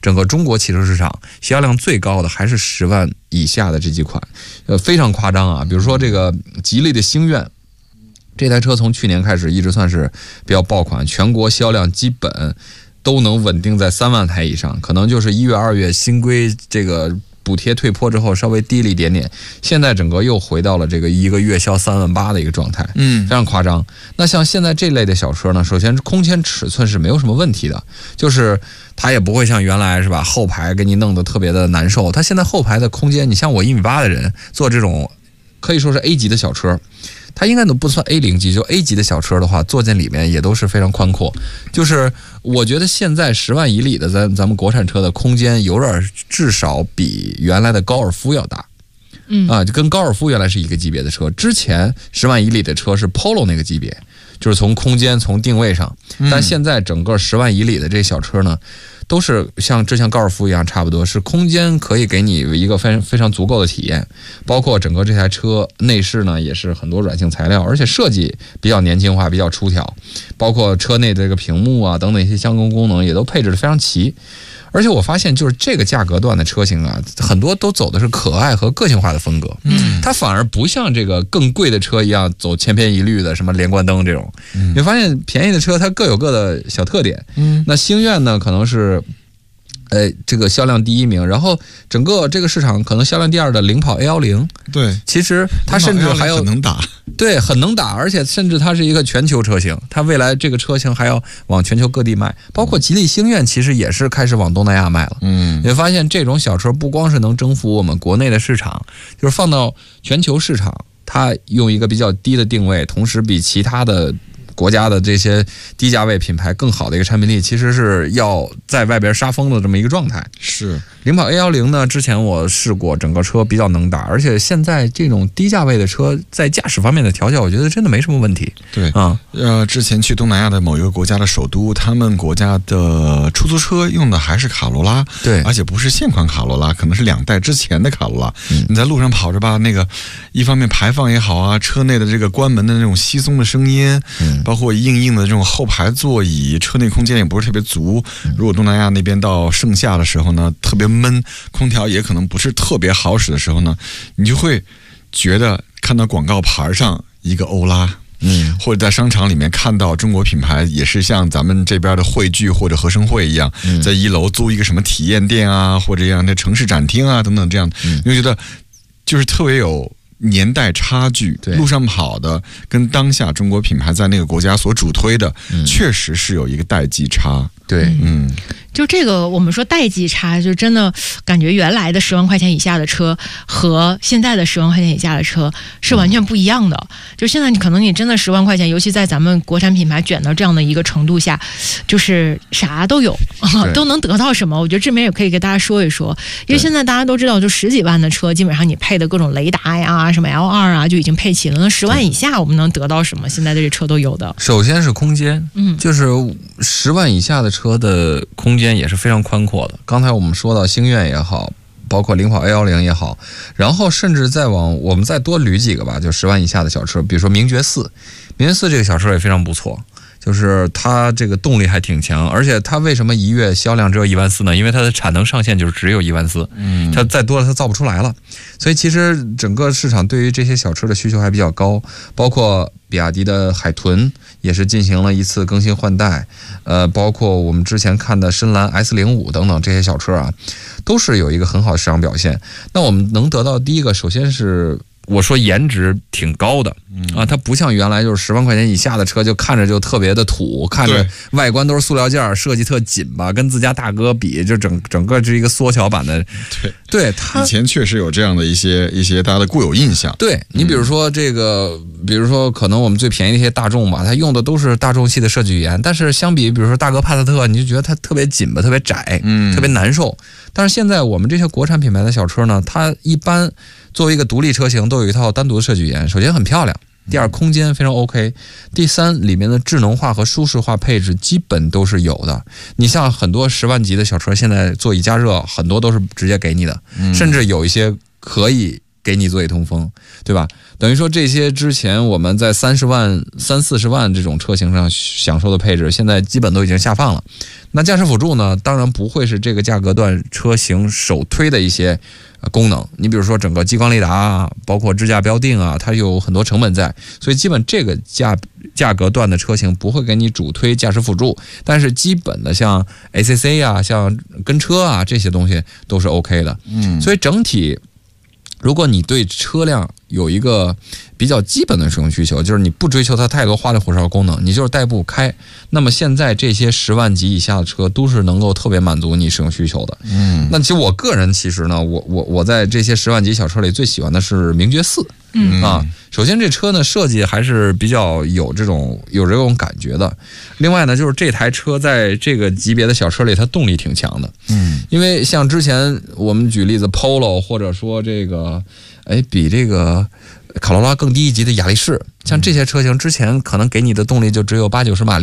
整个中国汽车市场销量最高的还是10万以下的这几款，非常夸张啊。比如说这个吉利的星愿，这台车从去年开始一直算是比较爆款，全国销量基本都能稳定在3万台以上，可能就是1月2月新规这个补贴退坡之后稍微低了一点点，现在整个又回到了这个一个月销3万8的一个状态，非常夸张。那像现在这类的小车呢，首先空间尺寸是没有什么问题的，就是它也不会像原来是吧，后排给你弄得特别的难受。它现在后排的空间，你像我1.8米的人坐这种可以说是 A 级的小车，它应该都不算 A0 级，就 A 级的小车的话，坐进里面也都是非常宽阔。就是我觉得现在10万以里的咱们国产车的空间有点至少比原来的高尔夫要大。就跟高尔夫原来是一个级别的车，之前10万以里的车是 Polo 那个级别，就是从空间从定位上，但现在整个10万以里的这小车呢，都是像高尔夫一样，差不多是空间可以给你一个非常足够的体验，包括整个这台车内饰呢也是很多软性材料，而且设计比较年轻化，比较出挑，包括车内的这个屏幕啊等等一些相关功能也都配置的非常齐。而且我发现就是这个价格段的车型啊，很多都走的是可爱和个性化的风格，它反而不像这个更贵的车一样走千篇一律的什么连关灯这种。你发现便宜的车它各有各的小特点。那星愿呢可能是这个销量第1名，然后整个这个市场可能销量第2的领跑 A10， 对， 其实它甚至还有很能打， 对，很能打，而且甚至它是一个全球车型，它未来这个车型还要往全球各地卖，包括吉利星愿其实也是开始往东南亚卖了。你会发现这种小车不光是能征服我们国内的市场，就是放到全球市场，它用一个比较低的定位，同时比其他的国家的这些低价位品牌更好的一个产品力，其实是要在外边杀疯的这么一个状态。 是领跑 A10 呢，之前我试过，整个车比较能打，而且现在这种低价位的车在驾驶方面的调教，我觉得真的没什么问题。 对之前去东南亚的某一个国家的首都，他们国家的出租车用的还是卡罗拉， 对， 而且不是现款卡罗拉，可能是2代之前的卡罗拉。你在路上跑着吧，那个一方面排放也好啊，车内的这个关门的那种稀松的声音，包括硬的这种后排座椅，车内空间也不是特别足。如果东南亚那边到盛夏的时候呢，特别闷，空调也可能不是特别好使的时候呢，你就会觉得看到广告牌上一个欧拉，或者在商场里面看到中国品牌，也是像咱们这边的汇聚或者合生汇一样，在1楼租一个什么体验店啊，或者这样的城市展厅啊等等这样，你就觉得就是特别有年代差距，路上跑的跟当下中国品牌在那个国家所主推的，确实是有一个代际差。 对， 就这个我们说代际差，就真的感觉原来的10万块钱以下的车和现在的10万块钱以下的车是完全不一样的。就现在你可能你真的10万块钱，尤其在咱们国产品牌卷到这样的一个程度下，就是啥都有，都能得到什么。我觉得这边也可以给大家说一说，因为现在大家都知道，就10几万的车，基本上你配的各种雷达呀、什么 L2啊，就已经配齐了。那10万以下我们能得到什么？现在的这车都有的。 首先是空间，就是10万以下的车的空间也是非常宽阔的。刚才我们说到星愿也好，包括领跑 A10 也好，然后甚至我们再多捋几个吧，就10万以下的小车，比如说名爵4这个小车也非常不错。就是它这个动力还挺强，而且它为什么1月销量只有14000呢？因为它的产能上限就是只有14000，它再多了它造不出来了。所以其实整个市场对于这些小车的需求还比较高，包括比亚迪的海豚也是进行了一次更新换代，包括我们之前看的深蓝 S05 等等这些小车啊，都是有一个很好的市场表现。那我们能得到第一个，首先是我说颜值挺高的它不像原来就是10万块钱以下的车就看着就特别的土，看着外观都是塑料件，设计特紧吧，跟自家大哥比就整个是一个缩小版的。对，它以前确实有这样的一些大家的固有印象。 对，你比如说比如说可能我们最便宜的一些大众吧，它用的都是大众系的设计语言，但是相比比如说大哥帕萨特，你就觉得它特别紧吧，特别窄，特别难受。但是现在我们这些国产品牌的小车呢，它一般作为一个独立车型都有一套单独的设计语言，首先很漂亮，第二空间非常 OK， 第三里面的智能化和舒适化配置基本都是有的。你像很多10万级的小车，现在座椅加热很多都是直接给你的，甚至有一些可以给你座椅通风，对吧？等于说这些之前我们在30万、40万这种车型上享受的配置，现在基本都已经下放了。那驾驶辅助呢，当然不会是这个价格段车型首推的一些功能。你比如说整个激光雷达啊，包括支架标定啊，它有很多成本在，所以基本这个价格段的车型不会给你主推驾驶辅助，但是基本的像 ACC 啊、像跟车啊这些东西都是 OK 的。所以整体，如果你对车辆有一个比较基本的使用需求，就是你不追求它太多花里胡哨功能，你就是代步开，那么现在这些10万级以下的车都是能够特别满足你使用需求的。那其实我个人其实呢，我在这些10万级小车里最喜欢的是名爵4。首先这车呢设计还是比较有这种感觉的。另外呢，就是这台车在这个级别的小车里，它动力挺强的。因为像之前我们举例子 Polo 或者说这个比这个卡罗拉更低一级的雅力士，像这些车型之前可能给你的动力就只有80-90马力。